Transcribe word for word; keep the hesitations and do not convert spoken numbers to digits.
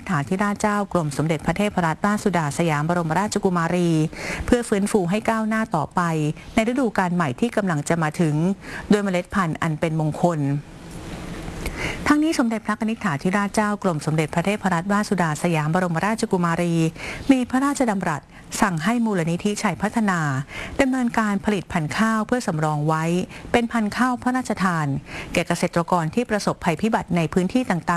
ฐาธิราชเจ้ากรมสมเด็จพระเทพรัตนราชสุดาสยามบรมราชกุมารีเพื่อฟื้นฟูให้ก้าวหน้าต่อไปในฤดูกาลใหม่ที่กำลังจะมาถึงด้วยเมล็ดพันธุ์อันเป็นมงคลทั้งนี้สมเด็จพระกนิษฐาธิราชเจ้ากรมสมเด็จพระเทพรัตนราชสุดาสยามบรมราชกุมารีมีพระราชดำรัสสั่งให้มูลนิธิชัยพัฒนาดำเนินการผลิตพันธุ์ข้าวเพื่อสำรองไว้เป็นพันธุ์ข้าวพระราชทานแก่เกษตรกรที่ประสบภัยพิบัติในพื้นที่ต่างๆ